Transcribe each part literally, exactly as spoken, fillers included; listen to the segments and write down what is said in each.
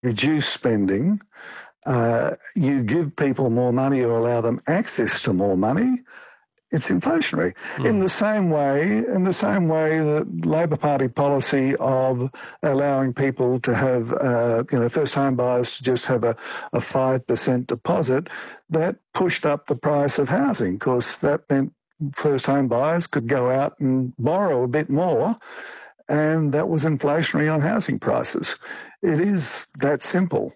reduce spending, uh, you give people more money or allow them access to more money, it's inflationary. Mm. In the same way, in the same way that Labor Party policy of allowing people to have, uh, you know, first home buyers to just have a, a five percent deposit, that pushed up the price of housing, because that meant first home buyers could go out and borrow a bit more, and that was inflationary on housing prices. It is that simple.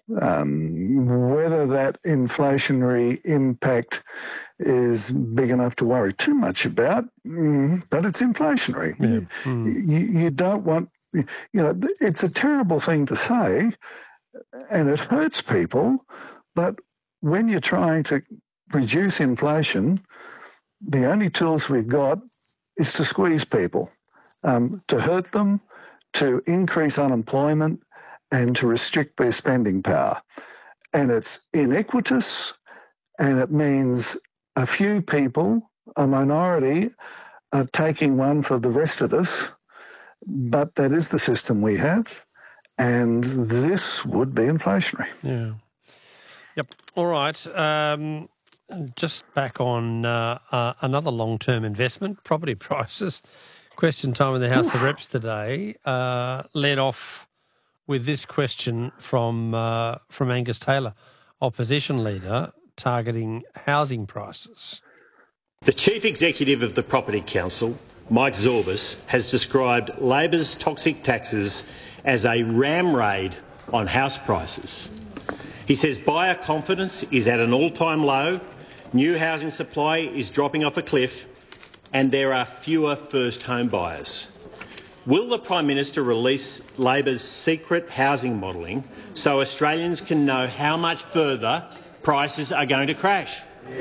Um, whether that inflationary impact is big enough to worry too much about, mm, but it's inflationary. Yeah. Mm. You, you don't want, you know, it's a terrible thing to say, and it hurts people, but when you're trying to reduce inflation, the only tools we've got is to squeeze people, um, to hurt them, to increase unemployment, and to restrict their spending power. And it's inequitous, and it means a few people, a minority, are taking one for the rest of us, but that is the system we have, and this would be inflationary. Yeah. Yep. All right. Um, just back on uh, uh, another long-term investment, property prices. Question time in the House of Reps today uh, led off with this question from uh, from Angus Taylor, opposition leader, targeting housing prices. The Chief Executive of the Property Council, Mike Zorbas, has described Labor's toxic taxes as a ram raid on house prices. He says buyer confidence is at an all-time low, new housing supply is dropping off a cliff, and there are fewer first home buyers. Will the Prime Minister release Labor's secret housing modelling so Australians can know how much further prices are going to crash?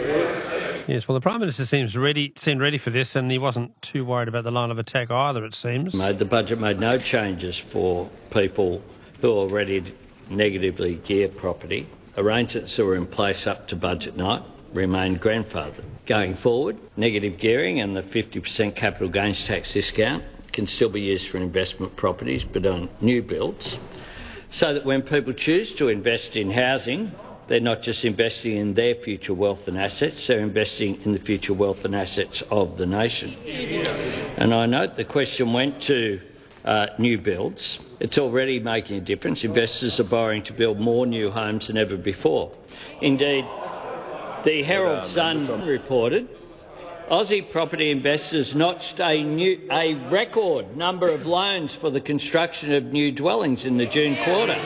Yes, well, the Prime Minister seems ready, seemed ready for this, and he wasn't too worried about the line of attack either, it seems. Made the budget made no changes for people who already negatively gear property. Arrangements that were in place up to budget night remained grandfathered. Going forward, negative gearing and the fifty percent capital gains tax discount can still be used for investment properties, but on new builds, so that when people choose to invest in housing, they're not just investing in their future wealth and assets, they're investing in the future wealth and assets of the nation. And I note the question went to uh, new builds. It's already making a difference. Investors are borrowing to build more new homes than ever before. Indeed, the Herald Sun reported Aussie property investors notched a, new, a record number of loans for the construction of new dwellings in the June quarter.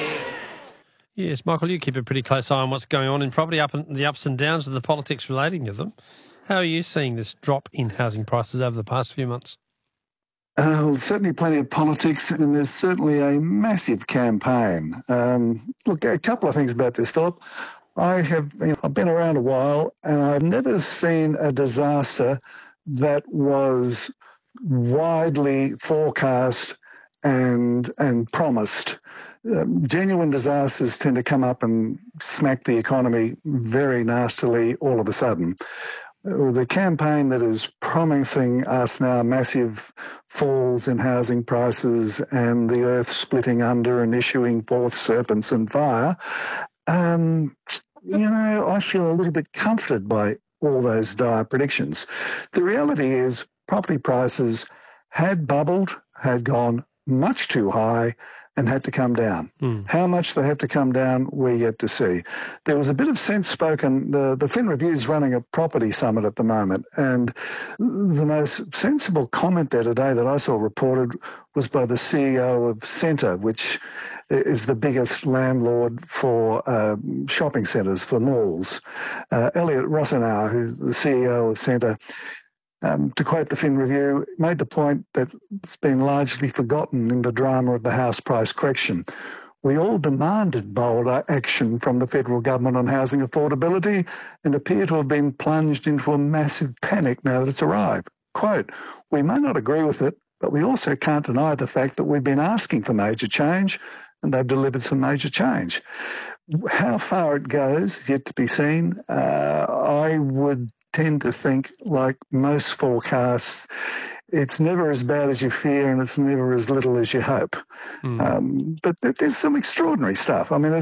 Yes, Michael, you keep a pretty close eye on what's going on in property, up and the ups and downs of the politics relating to them. How are you seeing this drop in housing prices over the past few months? Uh, well, certainly plenty of politics, and there's certainly a massive campaign. Um, look, a couple of things about this, Philip. I have, you know, I've been around a while, and I've never seen a disaster that was widely forecast and and promised. Um, genuine disasters tend to come up and smack the economy very nastily all of a sudden. Uh, the campaign that is promising us now massive falls in housing prices and the earth splitting under and issuing forth serpents and fire, um, you know, I feel a little bit comforted by all those dire predictions. The reality is property prices had bubbled, had gone much too high, and had to come down. Mm. How much they have to come down, we're yet to see. There was a bit of sense spoken. The, the Fin Review is running a property summit at the moment, and the most sensible comment there today that I saw reported was by the C E O of Scentre, which is the biggest landlord for uh, shopping centres, for malls. Uh, Elliot Rosenauer, who's the C E O of Scentre, Um, to quote the Fin Review, made the point that it's been largely forgotten in the drama of the house price correction. We all demanded bolder action from the federal government on housing affordability and appear to have been plunged into a massive panic now that it's arrived. Quote, we may not agree with it, but we also can't deny the fact that we've been asking for major change and they've delivered some major change. How far it goes is yet to be seen. Uh, I would tend to think, like most forecasts, it's never as bad as you fear and it's never as little as you hope. Mm. Um, but there's some extraordinary stuff. I mean,